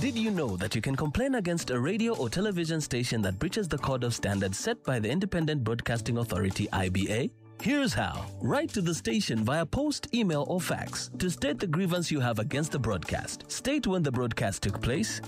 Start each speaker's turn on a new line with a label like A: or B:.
A: Did you know that you can complain against a radio or television station that breaches the code of standards set by the Independent Broadcasting Authority, IBA? Here's how. Write to the station via post, email, or fax to state the grievance you have against the broadcast. State when the broadcast took place,